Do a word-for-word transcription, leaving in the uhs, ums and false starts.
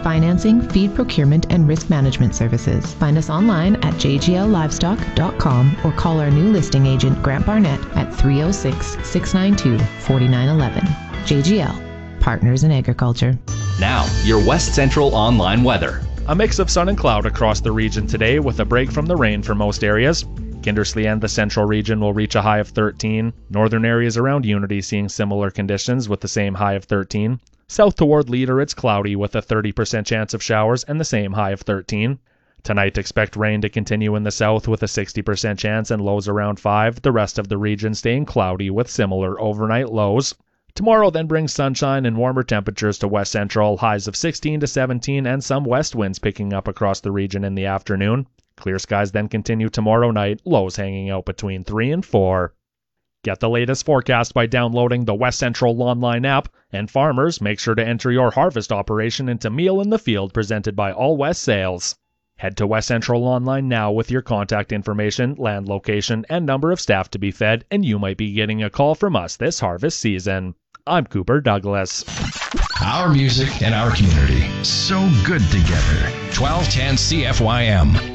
financing, feed procurement, and risk management services. Find us online at j g l livestock dot com or call our new listing agent, Grant Barnett, at three oh six, six nine two, four nine one one. J G L, Partners in Agriculture. Now, your West Central online weather. A mix of sun and cloud across the region today with a break from the rain for most areas. Kindersley and the central region will reach a high of thirteen. Northern areas around Unity seeing similar conditions with the same high of thirteen. South toward Leader it's cloudy with a thirty percent chance of showers and the same high of thirteen. Tonight expect rain to continue in the south with a sixty percent chance and lows around five. The rest of the region staying cloudy with similar overnight lows. Tomorrow then brings sunshine and warmer temperatures to West Central, highs of sixteen to seventeen and some west winds picking up across the region in the afternoon. Clear skies then continue tomorrow night, lows hanging out between three and four. Get the latest forecast by downloading the West Central online app, and farmers, make sure to enter your harvest operation into Meal in the Field presented by All West Sales. Head to West Central Online now with your contact information, land location, and number of staff to be fed, and you might be getting a call from us this harvest season. I'm Cooper Douglas. Our music and our community. So good together. twelve ten C F Y M.